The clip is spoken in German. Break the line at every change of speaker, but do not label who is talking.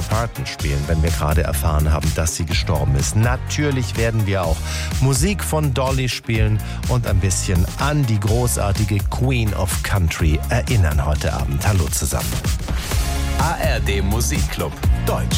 Parton spielen, wenn wir gerade erfahren haben, dass sie gestorben ist. Natürlich werden wir auch Musik von Dolly spielen und ein bisschen an die großartige Queen of Country erinnern heute Abend. Hallo zusammen.
ARD Musikclub Deutsch.